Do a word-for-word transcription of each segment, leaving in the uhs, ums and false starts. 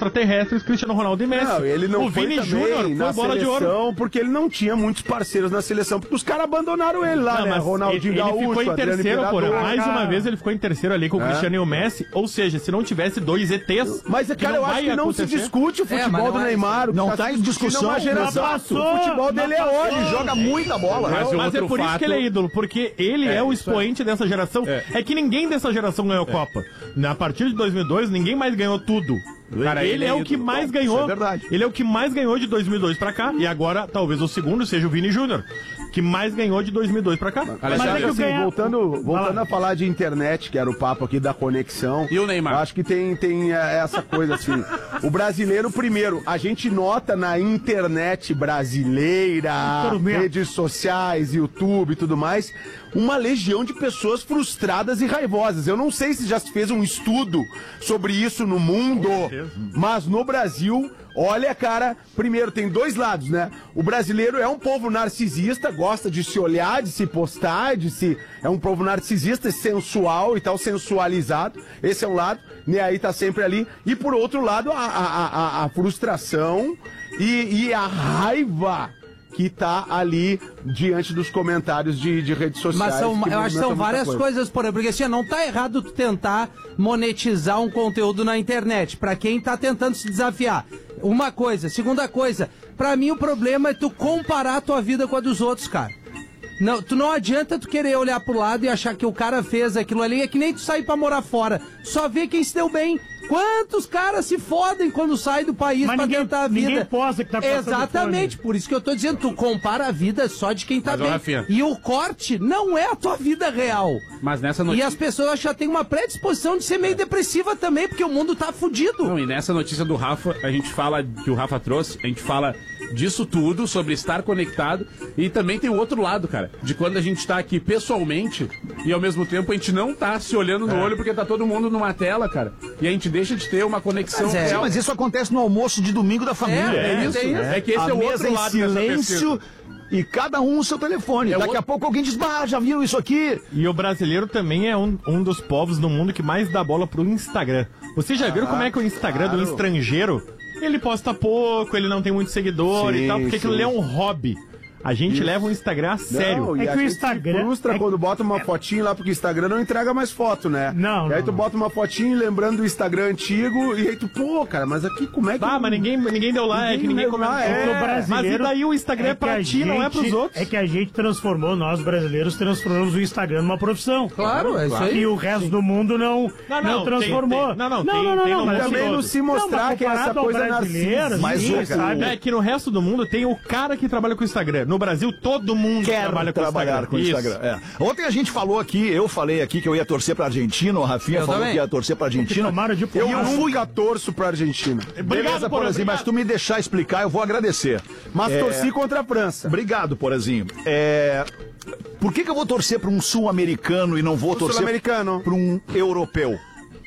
extraterrestres, Cristiano Ronaldo e Messi. Não, ele não o foi Vini também Júnior na foi bola de ouro. seleção porque ele não tinha muitos parceiros na seleção, porque os caras abandonaram ele lá, Não, né? mas Ronaldinho ele, ele Gaúcho, ficou em Adriano terceiro, porra. Imperador. Mais cara. uma vez ele ficou em terceiro ali com o É. Cristiano e o Messi. Ou seja, se não tivesse dois E Tês... Mas, que cara, não eu acho vai que não se acontecer. discute o É, mas futebol não do é Neymar. o que Não tá tá se em discutindo discussão. é uma geração. Já passou, O futebol já dele é passou. hoje. Ele joga muita bola. Mas, Mas mas é outro por isso fato- que ele é ídolo, porque ele é, É, o isso expoente dessa geração. É. É. que ninguém dessa geração ganhou Copa. Na partir de dois mil e dois, ninguém mais ganhou tudo. Cara, ele, ele é é o que ídolo. mais Isso ganhou. é verdade. Ele é o que mais ganhou de dois mil e dois pra cá. E agora, talvez o segundo seja o Vini Júnior, que mais ganhou de dois mil e dois pra cá. Mas Mas é é que o assim, ganha- voltando, voltando lá. a falar de internet, que era o papo aqui da conexão. E o Neymar? eu Acho que tem, tem é, essa coisa assim. O brasileiro, primeiro, a gente nota na internet brasileira, Internet. redes sociais, YouTube e tudo mais, uma legião de pessoas frustradas e raivosas. Eu não sei se já se fez um estudo sobre isso no mundo, mas no Brasil, olha, cara, primeiro tem dois lados, né? O brasileiro é um povo narcisista, gosta de se olhar, de se postar, de se... É um povo narcisista, sensual e tal, sensualizado. Esse é um lado, né? Aí tá sempre ali. E por outro lado, a, a, a, a frustração e, e a raiva que tá ali diante dos comentários de, de redes sociais. Mas são, que eu acho que são movimentam muita várias coisa. coisas, por exemplo, porque assim, não tá errado tu tentar monetizar um conteúdo na internet, pra quem tá tentando se desafiar. Uma coisa. Segunda coisa, pra mim o problema é tu comparar a tua vida com a dos outros, cara. Não, tu não adianta tu querer olhar pro lado e achar que o cara fez aquilo ali, é que nem tu sair pra morar fora. Só vê quem se deu bem. Quantos caras se fodem quando saem do país Mas pra ninguém- tentar a vida? ninguém posta que tá passando Exatamente, por isso que eu tô dizendo, tu compara a vida só de quem tá Mas, ô, bem. Rafinha. E o corte não é a tua vida real. Mas nessa E notícia... as pessoas já têm uma predisposição de ser meio depressiva também, porque o mundo tá fudido. Não, e nessa notícia do Rafa, a gente fala, que o Rafa trouxe, a gente fala disso tudo, sobre estar conectado, e também tem o outro lado, cara, de quando a gente tá aqui pessoalmente, e ao mesmo tempo a gente não tá se olhando no olho, porque tá todo mundo numa tela, cara, e a gente deixa de ter uma conexão Mas é, Sim, real. mas isso acontece no almoço de domingo da família. É, É isso, tem isso. é que esse a é o mesa outro em lado dessa silêncio pesquisa. e cada um o seu telefone. É Daqui outro- a pouco alguém diz, ah, já viram isso aqui? E o brasileiro também é um, um dos povos no mundo que mais dá bola pro Instagram. Vocês já viram como é que o Instagram do estrangeiro, ele posta pouco, ele não tem muito seguidor Sim, e tal, porque aquilo sim. ali é um hobby. A gente leva o Instagram a sério. Não, e É a que o gente Instagram- se frustra é- quando bota uma fotinho lá, porque o Instagram não entrega mais foto, né? Não, E aí não, tu não. bota uma fotinho lembrando do Instagram antigo, e aí tu, pô, cara, mas aqui como é que... Ah, mas ninguém, ninguém deu like, Ninguém ninguém deu comentou. like, É que o brasileiro- Mas e daí o Instagram é, que pra a ti, não é gente- pros outros? É que a gente transformou, nós brasileiros transformamos o Instagram numa profissão. Claro, é isso aí. E o resto do mundo não, Não, não, não, transformou. tem- tem- não, não, não, tem- não, não, tem no mas mundo assim, Também não se mostrar não, mas que é essa comparado ao coisa brasileiro, narcisa. Mas sim, o- sabe? É que no resto do mundo tem o cara que trabalha com o Instagram. No Brasil, todo mundo Quer trabalha com o trabalhar Instagram. com o Isso. Instagram. É. Ontem a gente falou aqui, eu falei aqui que eu ia torcer pra Argentina, o Rafinha Eu falou também. que ia torcer pra Argentina. Tomaram de Eu porrada. fui. Nunca torço pra Argentina. Beleza, Porã, Porazinho, mas obrigado. tu me deixar explicar, eu vou agradecer. Mas É, torci contra a França. Obrigado, Porazinho. É... Por que, que eu vou torcer pra um sul-americano e não vou O torcer sul-americano. pra um europeu?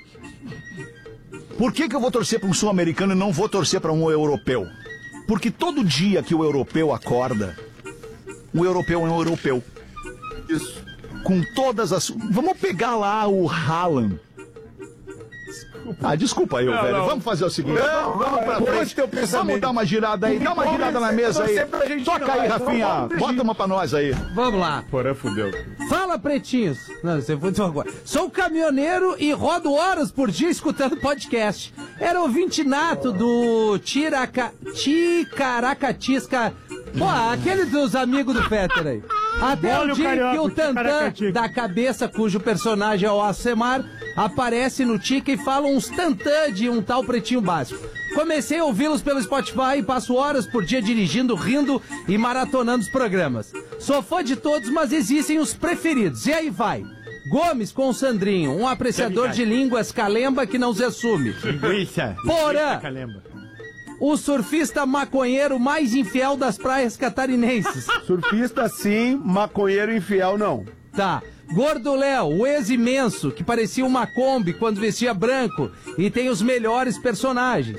Por que, que eu vou torcer pra um sul-americano e não vou torcer pra um europeu? Porque todo dia que o europeu acorda, o europeu é um europeu. Isso. Com todas as... Vamos pegar lá o Haaland. Ah, desculpa eu, Não, velho. não. Vamos fazer o seguinte. Não, vamos pra não, frente. teu pensamento. Vamos dar uma girada aí. Dá uma girada na mesa aí. Torcer pra Argentina, Toca aí, vai. Rafinha. Vamos, vamos, Bota uma pra nós aí. Vamos lá. Porã fudeu. Fala, pretinhos. Não, você foi agora. Sou caminhoneiro e rodo horas por dia escutando podcast. Era ouvinte nato do Tiraca... Ticaracatisca... Pô, aquele dos amigos do Fetter aí. Até Olha o o dia carioca, que o o Tantan Ticaracatica. da cabeça, cujo personagem é o Alcemar, aparece no Tica e fala uns tantã de um tal pretinho básico. Comecei a ouvi-los pelo Spotify e passo horas por dia dirigindo, rindo e maratonando os programas. Sou fã de todos, mas existem os preferidos. E aí vai. Gomes com o Sandrinho, um apreciador de línguas calemba que não se assume. Linguiça. Porã. Linguiça calemba. O surfista maconheiro mais infiel das praias catarinenses. Surfista sim, maconheiro infiel não. Tá. Gordo Léo, o ex-imenso, que parecia uma Kombi quando vestia branco e tem os melhores personagens.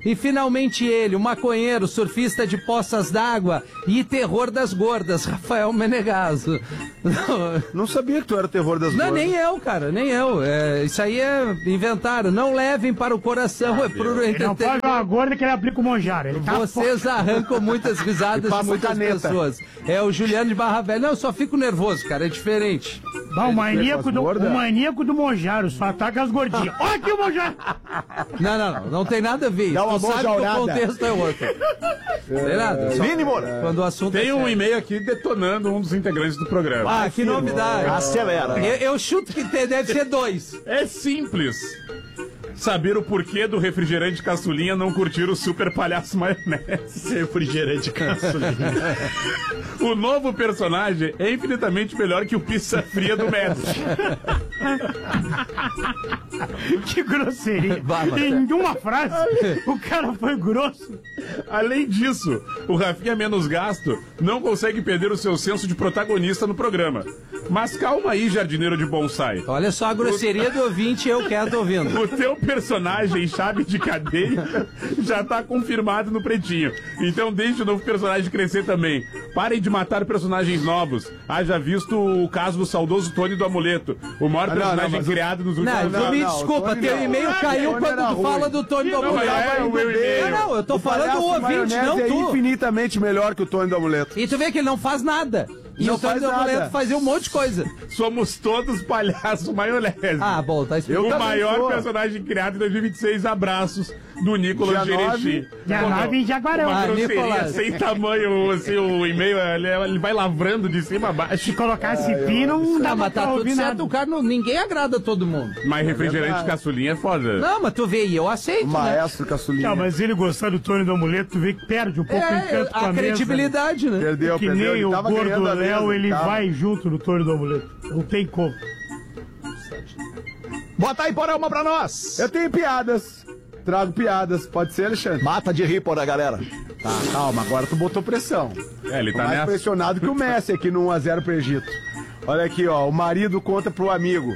E finalmente ele, o maconheiro, surfista de poças d'água e terror das gordas, Rafael Menegaso. Não, Não sabia que tu era o terror das não, gordas. nem eu, cara, nem eu. É, isso aí é inventaram. Não levem para o coração, é pro Ele não pode uma gorda que ele aplica o Monjaro. Ele tá Vocês arrancam muitas E risadas de passa muitas caneta. pessoas. É o Juliano de Barra Velha. Não, eu só fico nervoso, cara, é diferente. Bah, o maníaco do, gorda? o maníaco do Monjaro só ataca as gordinhas. Olha aqui o Monjaro! Não, não, não, não tem nada a ver. Dá uma Tu sabe que monjaurada. o contexto é outro. Não tem nada. Só Vini Moura. quando o assunto Tem é um sério. e-mail aqui detonando um dos integrantes do programa. Ah, que novidade. Acelera. Eu, eu chuto que te- deve ser dois. É simples. Saber o porquê do refrigerante caçulinha não curtir o super palhaço maionese. Refrigerante caçulinha. O novo personagem é infinitamente melhor que o pizza fria do mestre. Que grosseria. Vai, vai. Em uma frase, o cara foi grosso. Além disso, o Rafinha Menos Gasto não consegue perder o seu senso de protagonista no programa. Mas calma aí, jardineiro de bonsai. Olha só a grosseria do ouvinte, eu quero tô ouvindo. O teu personagem chave de cadeia já tá confirmado no Pretinho. Então deixe o novo personagem crescer também. Parem de matar personagens novos. Haja visto o caso do saudoso Tony do Amuleto, o maior Ah, não, personagem não, mas o- criado nos últimos Não, anos. tu me não, desculpa, Tony teu não. e-mail Ah, caiu Tony quando era tu ruim. fala do Tony do Não, Amuleto. mas é o meu e-mail. Não, não, eu tô falando do Palhaço ouvinte, maionese não é tu. infinitamente melhor que o Tony do Amuleto. E tu vê que ele não faz nada. E Não o Tony faz do Amuleto nada. fazia um monte de coisa. Somos todos palhaço maionese. Ah, bom, tá O explicado. também maior sou. personagem criado em dois mil e vinte e seis. Abraços do Nicolas Dia nove, Gerechim. dia Pô, nove em Jaguarão. Uma Ah, grosseria Nicolas. sem tamanho, assim, o e-mail, ele, ele vai lavrando de cima a baixo. Se colocar esse pi, não dá Ah, mas pra tá tudo ouvir certo, nada. o cara não, ninguém agrada todo mundo. Mas refrigerante caçulinha é foda. Não, mas tu vê, e eu aceito, O né? maestro Caçulinha. Não, mas ele gostar do Tony do Amuleto, tu vê que perde um pouco o É, encanto com a, a mesa. credibilidade, né? Perdeu, Que perdeu. nem Ele o tava gordo ganhando a mesa, Léo, ele tava. vai junto no Tony do Amuleto. Não tem como. Bota aí, Porã, uma pra nós. Eu tenho piadas. Trago piadas. Pode ser, Alexandre? Mata de rir, Porã, galera. Tá, calma. Agora tu botou pressão. É, ele Tô tá mais nessa. pressionado que o Messi aqui no um a zero pro Egito. Olha aqui, ó. O marido conta pro amigo.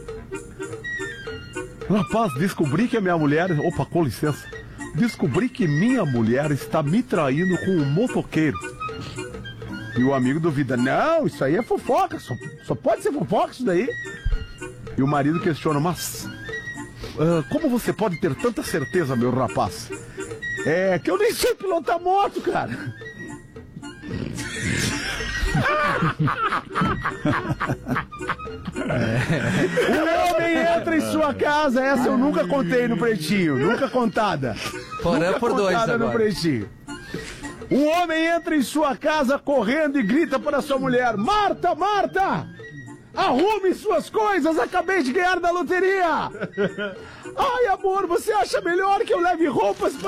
Rapaz, descobri que a minha mulher... Opa, com licença. Descobri que minha mulher está me traindo com um motoqueiro. E o amigo duvida. Não, isso aí é fofoca. Só, só pode ser fofoca isso daí. E o marido questiona, mas... ah, como você pode ter tanta certeza, meu rapaz? É que eu nem sei pilotar moto, cara. O homem entra em sua casa, essa eu nunca contei no Pretinho, nunca contada. Porã Nunca por dois contada no agora. Pretinho. Um homem entra em sua casa correndo e grita para sua mulher: Marta, Marta! Arrume suas coisas, acabei de ganhar da loteria! Ai, amor, você acha melhor que eu leve roupas